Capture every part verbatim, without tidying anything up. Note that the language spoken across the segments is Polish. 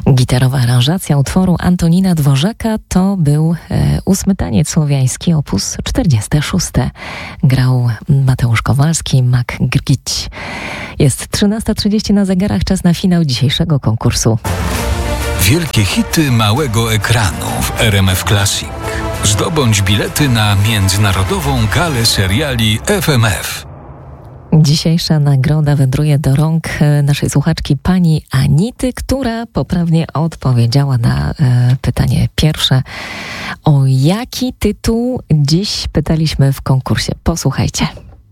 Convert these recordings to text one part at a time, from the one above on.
Gitarowa aranżacja utworu Antonina Dworzaka to był e, ósmy taniec słowiański, opus czterdziesty szósty. Grał Mateusz Kowalski, Mac Grgić. Jest trzynasta trzydzieści na zegarach, czas na finał dzisiejszego konkursu. Wielkie hity małego ekranu w R M F Classic. Zdobądź bilety na międzynarodową galę seriali F M F. Dzisiejsza nagroda wędruje do rąk naszej słuchaczki pani Anity, która poprawnie odpowiedziała na e, pytanie pierwsze. O jaki tytuł dziś pytaliśmy w konkursie? Posłuchajcie.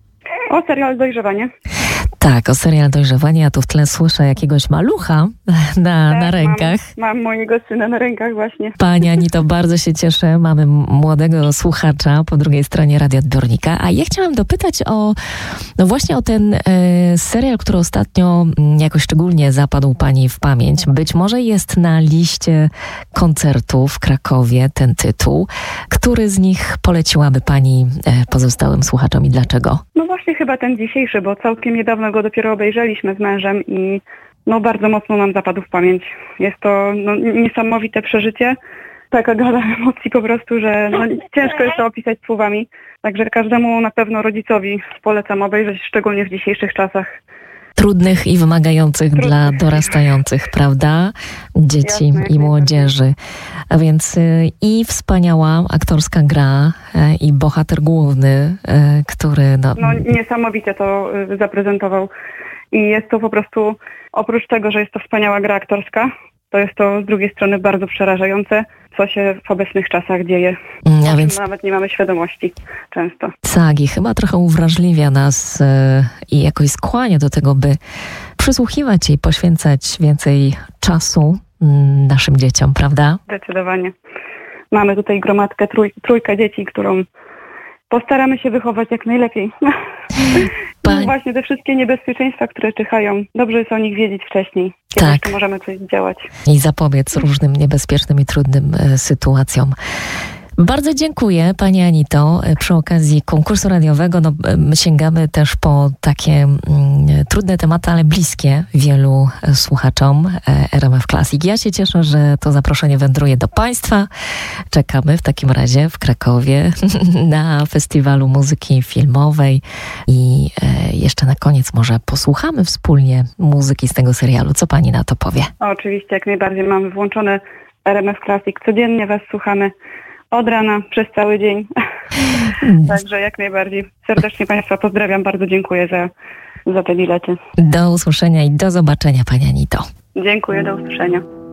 O serial Dojrzewanie. Tak, o serial Dojrzewanie. Ja tu w tle słyszę jakiegoś malucha na, tak, na rękach. Mam, mam mojego syna na rękach właśnie. Pani Anito, bardzo się cieszę. Mamy młodego słuchacza po drugiej stronie radioodbiornika. A ja chciałam dopytać o, no właśnie o ten e, serial, który ostatnio m, jakoś szczególnie zapadł pani w pamięć. Być może jest na liście koncertów w Krakowie ten tytuł. Który z nich poleciłaby pani e, pozostałym słuchaczom i dlaczego? No właśnie chyba ten dzisiejszy, bo całkiem niedawno go dopiero obejrzeliśmy z mężem i no bardzo mocno nam zapadł w pamięć. Jest to no, niesamowite przeżycie, taka gala emocji po prostu, że no, ciężko jest to opisać słowami. Także każdemu na pewno rodzicowi polecam obejrzeć, szczególnie w dzisiejszych czasach. Trudnych i wymagających Trudnych. Dla dorastających, prawda? Dzieci Jasne, i młodzieży. A więc y, i wspaniała aktorska gra y, i bohater główny, y, który... No, no niesamowicie to y, zaprezentował. I jest to po prostu, oprócz tego, że jest to wspaniała gra aktorska, to jest to z drugiej strony bardzo przerażające, co się w obecnych czasach dzieje. A więc... Nawet nie mamy świadomości często. Tak, i chyba trochę uwrażliwia nas yy, i jakoś skłania do tego, by przysłuchiwać i poświęcać więcej czasu yy, naszym dzieciom, prawda? Zdecydowanie. Mamy tutaj gromadkę, trój, trójkę dzieci, którą postaramy się wychować jak najlepiej. No właśnie te wszystkie niebezpieczeństwa, które czyhają. Dobrze jest o nich wiedzieć wcześniej, kiedy tak. jeszcze możemy coś działać. I zapobiec różnym niebezpiecznym i trudnym y, sytuacjom. Bardzo dziękuję pani Anito. Przy okazji konkursu radiowego no, my sięgamy też po takie mm, trudne tematy, ale bliskie wielu słuchaczom R M F Classic. Ja się cieszę, że to zaproszenie wędruje do państwa. Czekamy w takim razie w Krakowie na Festiwalu Muzyki Filmowej i e, jeszcze na koniec może posłuchamy wspólnie muzyki z tego serialu. Co pani na to powie? Oczywiście, jak najbardziej. Mamy włączone R M F Classic. Codziennie was słuchamy. Od rana, przez cały dzień. Także jak najbardziej. Serdecznie państwa pozdrawiam. Bardzo dziękuję za, za te bilety. Do usłyszenia i do zobaczenia, pani Anito. Dziękuję, do usłyszenia.